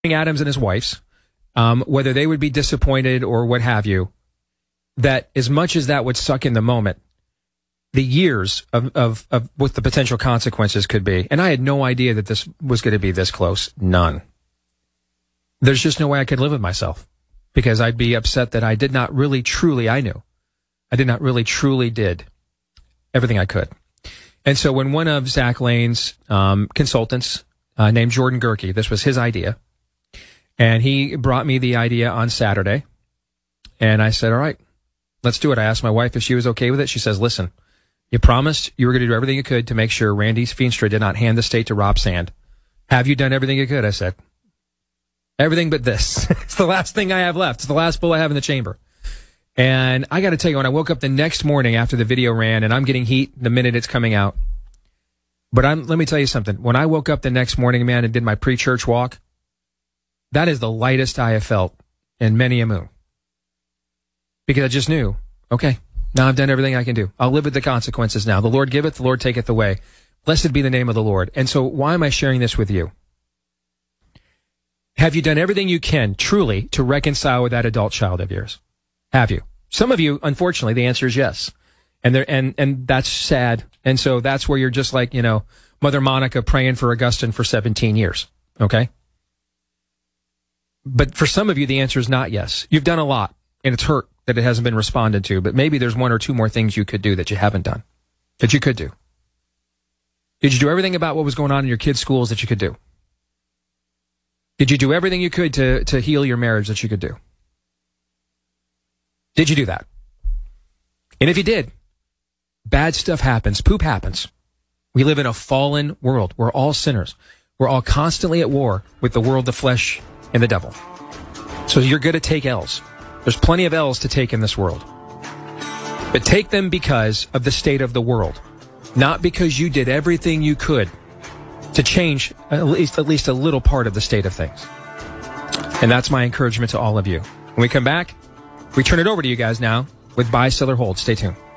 Adams and his wife's, whether they would be disappointed or what have you, that as much as that would suck in the moment, the years of what the potential consequences could be. And I had no idea that this was going to be this close. None. There's just no way I could live with myself because I'd be upset that I did not really truly, I did not really truly did everything I could. And so when one of Zach Lane's consultants named Jordan Gerke, this was his idea, and he brought me the idea on Saturday, and I said, all right, let's do it. I asked my wife if she was okay with it. She says, listen, you promised you were going to do everything you could to make sure Randy Feenstra did not hand the state to Rob Sand. Have you done everything you could? I said, everything but this. It's the last thing I have left. It's the last bull I have in the chamber. And I got to tell you, when I woke up the next morning after the video ran, and I'm getting heat the minute it's coming out, but let me tell you something. When I woke up the next morning, man, and did my pre-church walk, that is the lightest I have felt in many a moon. Because I just knew, okay, now I've done everything I can do. I'll live with the consequences now. The Lord giveth, the Lord taketh away. Blessed be the name of the Lord. And so why am I sharing this with you? Have you done everything you can, truly, to reconcile with that adult child of yours? Have you? Some of you, unfortunately, the answer is yes. And that's sad. And so that's where you're just like, Mother Monica praying for Augustine for 17 years. Okay? But for some of you, the answer is not yes. You've done a lot, and it's hurt that it hasn't been responded to, but maybe there's one or two more things you could do that you haven't done, that you could do. Did you do everything about what was going on in your kids' schools that you could do? Did you do everything you could to heal your marriage that you could do? Did you do that? And if you did, bad stuff happens. Poop happens. We live in a fallen world. We're all sinners. We're all constantly at war with the world, the flesh, and the devil. So you're going to take L's. There's plenty of L's to take in this world. But take them because of the state of the world, not because you did everything you could to change at least a little part of the state of things. And that's my encouragement to all of you. When we come back, we turn it over to you guys now with Buy, Sell, or Hold. Stay tuned.